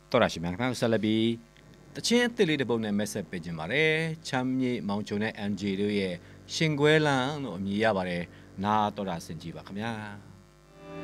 တော်ရရှိမြန်ခင်ဗျာဆက်လက်ပြီးတချင်းအသစ်လေးတစ်ပုဒ်နဲ့ message ပေးခြင်းပါတယ်ချမ်းမြေမောင်ချုံနဲ့ NJ တို့ရဲ့ရှင်ခွဲလန်းလို့အမည်ရပါတယ်နားတော်တာဆင်ကြည့်ပါခင်ဗျာ